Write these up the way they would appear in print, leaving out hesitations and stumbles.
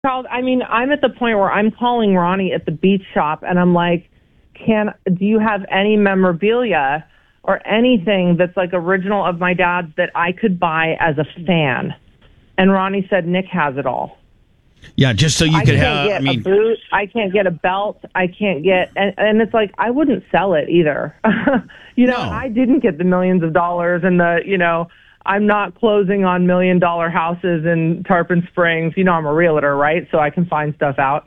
I mean, I'm at the point where I'm calling Ronnie at the beach shop, and I'm like, do you have any memorabilia or anything that's like original of my dad's that I could buy as a fan? And Ronnie said, Nick has it all. Yeah, just so you could have. I mean, a boot. I can't get a belt. I can't get, and it's like I wouldn't sell it either. No. I didn't get the millions of dollars and I'm not closing on $1 million houses in Tarpon Springs. I'm a realtor, right? So I can find stuff out.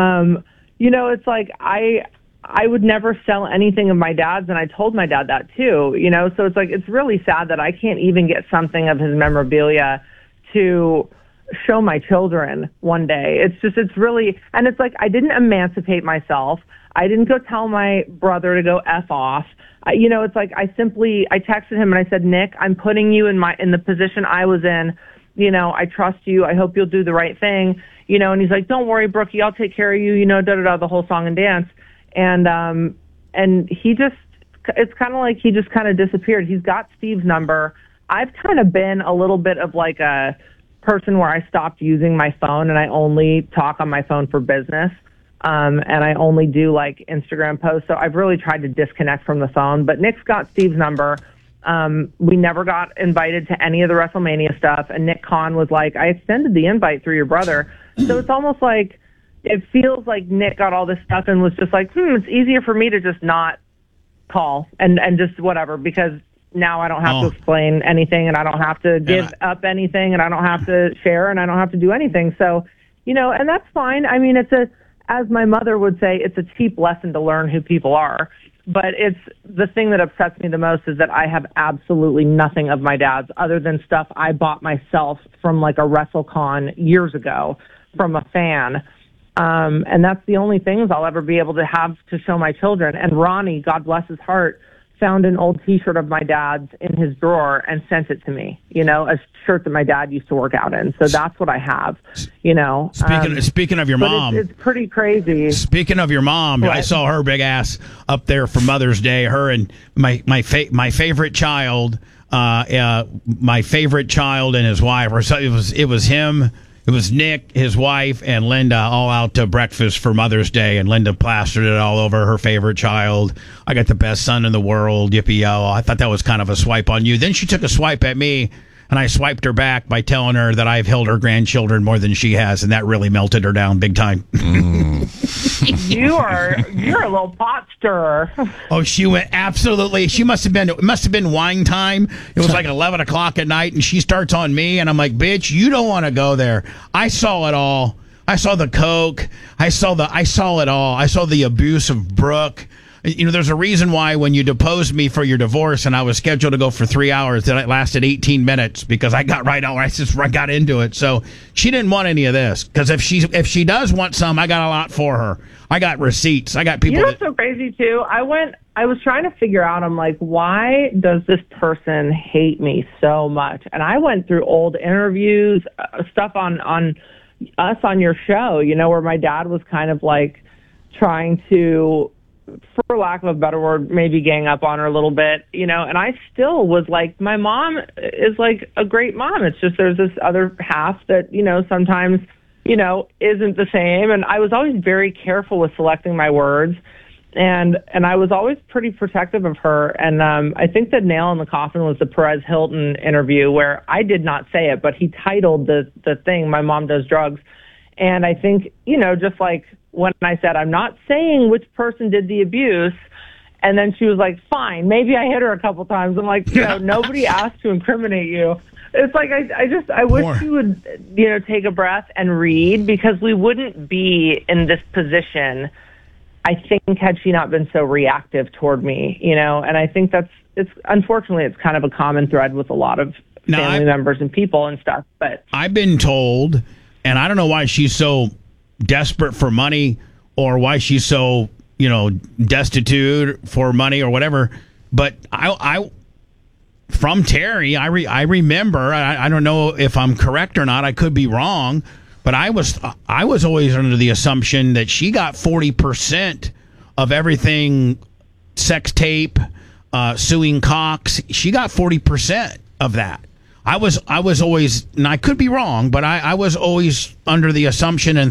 It's like I would never sell anything of my dad's, and I told my dad that too. So it's like it's really sad that I can't even get something of his memorabilia to show my children one day. It's really, and it's like I didn't emancipate myself. I didn't go tell my brother to go F off. It's like I texted him and I said, Nick, I'm putting you in the position I was in. I trust you. I hope you'll do the right thing. And he's like, don't worry, Brookie, I'll take care of you. The whole song and dance. And it's kind of like he just kind of disappeared. He's got Steve's number. I've kind of been a little bit of like a person where I stopped using my phone and I only talk on my phone for business. And I only do like Instagram posts. So I've really tried to disconnect from the phone, but Nick's got Steve's number. We never got invited to any of the WrestleMania stuff. And Nick Khan was like, I extended the invite through your brother. So it's almost like, it feels like Nick got all this stuff and was just like, it's easier for me to just not call and just whatever, because now I don't have to explain anything, and I don't have to give up anything, and I don't have to share, and I don't have to do anything. So, and that's fine. I mean, as my mother would say, it's a cheap lesson to learn who people are. But it's the thing that upsets me the most is that I have absolutely nothing of my dad's other than stuff I bought myself from like a WrestleCon years ago from a fan. And that's the only things I'll ever be able to have to show my children. And Ronnie, God bless his heart, found an old T-shirt of my dad's in his drawer and sent it to me, a shirt that my dad used to work out in. So that's what I have, Speaking of your mom. It's pretty crazy. Speaking of your mom, I saw her big ass up there for Mother's Day. Her and my favorite child, my favorite child and his wife. It was him. It was Nick, his wife, and Linda all out to breakfast for Mother's Day, and Linda plastered it all over her favorite child. I got the best son in the world, yippee-yo. I thought that was kind of a swipe on you. Then she took a swipe at me, and I swiped her back by telling her that I've held her grandchildren more than she has, and that really melted her down big time. You're a little pot stirrer. Oh, she went absolutely. It must have been wine time. It was like 11 o'clock at night, and she starts on me, and I'm like, bitch, you don't want to go there. I saw it all. I saw the coke. I saw it all. I saw the abuse of Brooke. There's a reason why when you deposed me for your divorce and I was scheduled to go for 3 hours, that it lasted 18 minutes because I got right out. I got into it. So she didn't want any of this, because if she does want some, I got a lot for her. I got receipts. I got people. What's so crazy too? I was trying to figure out, I'm like, why does this person hate me so much? And I went through old interviews, stuff on us on your show, where my dad was kind of like trying to, for lack of a better word, maybe gang up on her a little bit, and I still was like, my mom is like a great mom. It's just there's this other half that, sometimes, isn't the same. And I was always very careful with selecting my words, and I was always pretty protective of her. And I think the nail in the coffin was the Perez Hilton interview, where I did not say it, but he titled the thing, "My Mom Does Drugs." And I think, just like when I said, I'm not saying which person did the abuse, and then she was like, fine, maybe I hit her a couple times. I'm like, nobody asked to incriminate you. It's like, I wish you would, take a breath and read, because we wouldn't be in this position, I think, had she not been so reactive toward me, and I think unfortunately, it's kind of a common thread with a lot of family members and people and stuff. But I've been told, and I don't know why she's so desperate for money, or why she's so, destitute for money or whatever. But I from Terry, I remember, I don't know if I'm correct or not, I could be wrong, but I was always under the assumption that she got 40% of everything, sex tape, suing Cox. She got 40% of that. I was always, and I could be wrong, but I was always under the assumption and